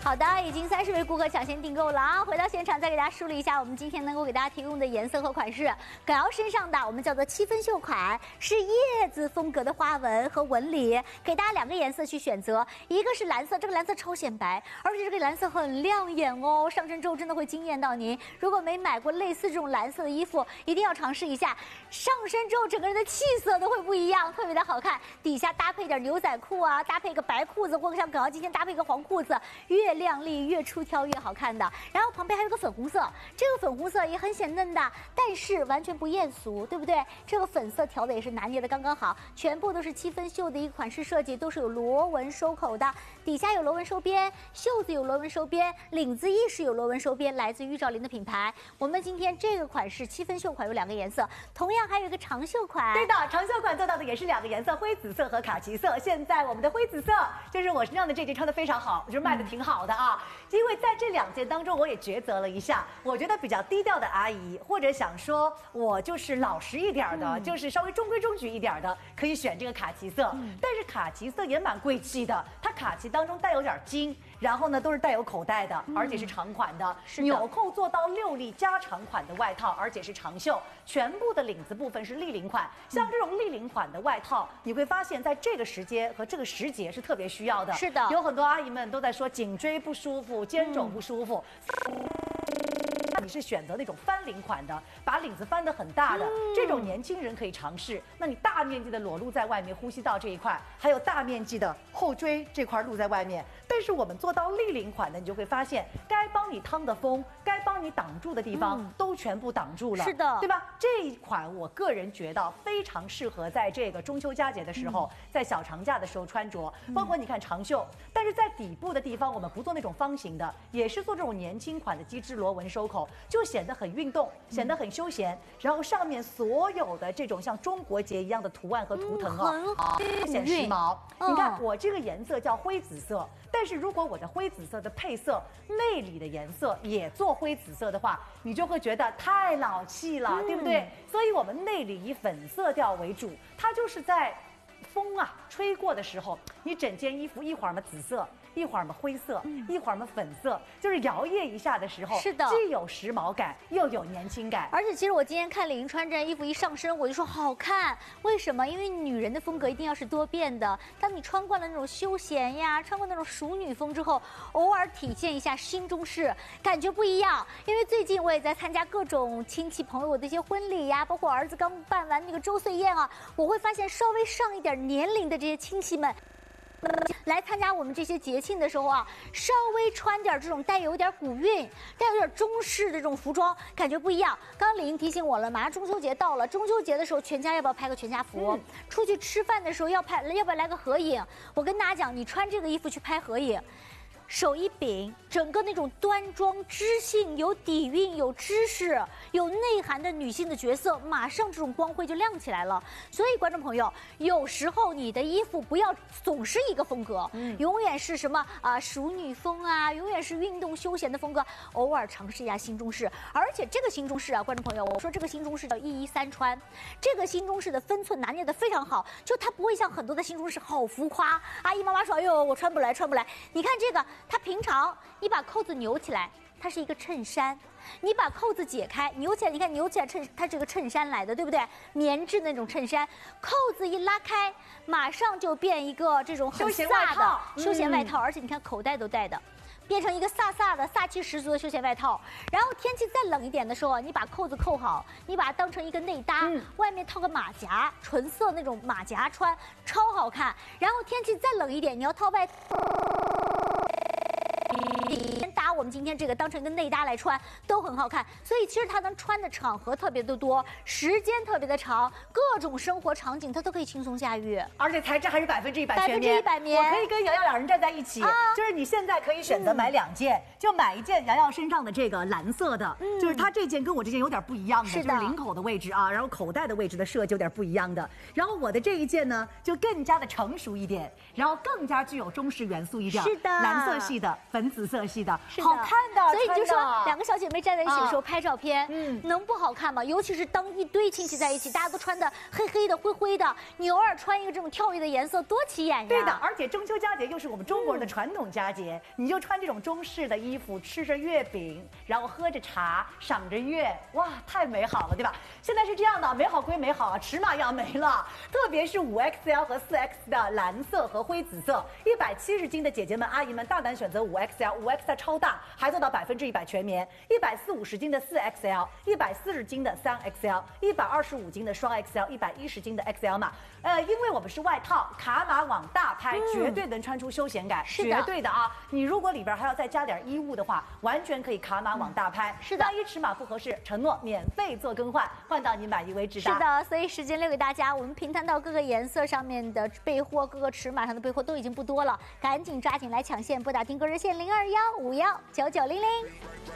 好的，已经30位顾客抢先订购了啊！回到现场，再给大家梳理一下我们今天能够给大家提供的颜色和款式。葛瑶身上的我们叫做7分袖款，是叶子风格的花纹和纹理，给大家2个颜色去选择，一个是蓝色，这个蓝色超显白，而且这个蓝色很亮眼哦，上身之后真的会惊艳到您。如果没买过类似这种蓝色的衣服，一定要尝试一下，上身之后整个人的气色都会不一样，特别的好看。底下搭配点牛仔裤啊，搭配个白裤子，或者像葛瑶今天搭配个黄裤子，越亮丽越出挑越好看的。然后旁边还有个粉红色，这个粉红色也很显嫩的，但是完全不艳俗，对不对？这个粉色调的也是拿捏的刚刚好，全部都是7分袖的一个款式设计，都是有螺纹收口的，底下有螺纹收边，袖子有螺纹收边，领子亦是有螺纹收边，来自于兆林的品牌。我们今天这个款式7分袖款有2个颜色，同样还有一个长袖款。 对的，长袖款做到的也是2个颜色，灰紫色和卡其色。现在我们的灰紫色就是我身上的这件穿的非常好，就是卖的挺好的啊。因为在这2件当中，我也抉择了一下，我觉得比较低调的阿姨，或者想说我就是老实一点的，就是稍微中规中矩一点的，可以选这个卡其色。但是卡其色也蛮贵气的，它卡其当中带有点金，然后呢都是带有口袋的，而且是长款的，纽扣做到6粒加长款的外套，而且是长袖，全部的领子部分是立领款。像这种立领款的外套，你会发现在这个时间和这个时节是特别需要的。 是的， 有很多阿姨们都在说颈椎不舒服、肩肘不舒服。你是选择那种翻领款的，把领子翻得很大的，这种年轻人可以尝试。那你大面积的裸露在外面，呼吸道这一块，还有大面积的后椎这块露在外面。但是我们做到立领款的，你就会发现，该帮你趟的风，该帮你挡住的地方，都全部挡住了。 是的， 对吧？这一款我个人觉得非常适合在这个中秋佳节的时候，在小长假的时候穿着。包括你看长袖，但是在底部的地方，我们不做那种方形的，也是做这种年轻款的机织螺纹收口。就显得很运动，显得很休闲。然后上面所有的这种像中国结一样的图案和图腾显时髦。你看我这个颜色叫灰紫色，但是如果我的灰紫色的配色内里的颜色也做灰紫色的话，你就会觉得太老气了，对不对？所以我们内里以粉色调为主，它就是在风啊吹过的时候，你整件衣服一会儿嘛紫色，一会儿嘛灰色，一会儿嘛粉色，就是摇曳一下的时候， 是的， 既有时髦感，又有年轻感。 而且其实我今天看李莹穿这件衣服一上身，我就说好看。为什么？因为女人的风格一定要是多变的。当你穿惯了那种休闲呀，穿过那种淑女风之后，偶尔体现一下新中式，感觉不一样。因为最近我也在参加各种亲戚朋友的一些婚礼呀，包括儿子刚办完那个周岁宴啊，我会发现稍微上一点年龄的这些亲戚们。来参加我们这些节庆的时候啊，稍微穿点这种带有点古韵、带有点中式的这种服装，感觉不一样。刚刚李莹提醒我了，马上中秋节到了，中秋节的时候全家要不要拍个全家福？出去吃饭的时候要不要来个合影？我跟大家讲，你穿这个衣服去拍合影。手一柄，整个那种端庄知性、有底蕴、有知识、有内涵的女性的角色，马上这种光辉就亮起来了。所以，观众朋友，有时候你的衣服不要总是一个风格，永远是什么淑女风啊，永远是运动休闲的风格，偶尔尝试一下新中式。而且这个新中式啊，观众朋友，我说这个新中式叫113穿，这个新中式的分寸拿捏得非常好，就它不会像很多的新中式好浮夸。阿姨妈妈说，哎呦，我穿不来。你看这个。它平常你把扣子扭起来，它是一个衬衫；你把扣子解开，扭起来，你看扭起来它这个衬衫来的，对不对？棉质那种衬衫，扣子一拉开，马上就变一个这种很飒的休闲外套，而且你看口袋都带的。变成一个飒的、飒气十足的休闲外套。然后天气再冷一点的时候，你把扣子扣好，你把它当成一个内搭，外面套个马甲，纯色那种马甲穿，超好看。然后天气再冷一点，你要套外套。搭我们今天这个当成一个内搭来穿都很好看，所以其实它能穿的场合特别的多，时间特别的长，各种生活场景它都可以轻松驾驭， 而且材质还是100%全棉 ，100%棉。 我可以跟瑶瑶2人站在一起，就是你现在可以选择买2件，就买一件瑶瑶身上的这个蓝色的，就是它这件跟我这件有点不一样的，就是领口的位置啊，然后口袋的位置的设计有点不一样的。然后我的这一件呢，就更加的成熟一点，然后更加具有中式元素一点， 是的， 蓝色系的、粉紫色系的， 好看的。 所以你就说两个小姐妹站在一起的时候拍照片，能不好看吗？尤其是当一堆亲戚在一起，大家都穿的黑黑的、灰灰的，你偶尔穿一个这种跳跃的颜色，多起眼呀！ 对的，而且中秋佳节又是我们中国人的传统佳节，你就穿这种中式的衣服，吃着月饼，然后喝着茶，赏着月，哇，太美好了，对吧？现在是这样的，美好归美好啊，尺码要没了，特别是5XL 和4X 的蓝色和灰紫色，170斤的姐姐们、阿姨们大胆选择5XL超大，还做到100%全棉，140斤的4XL，140斤的3XL，125斤的双 XL，110斤的 XL 码。因为我们是外套，卡码往大拍，绝对能穿出休闲感，绝对的啊！你如果里边还要再加点衣物的话，完全可以卡码往大拍。 是的， 万一尺码不合适，承诺免费做更换，换到你满意为止。 是的，所以时间留给大家，我们平摊到各个颜色上面的备货，各个尺码上的备货都已经不多了，赶紧抓紧来抢线，拨打订购热线0215199900。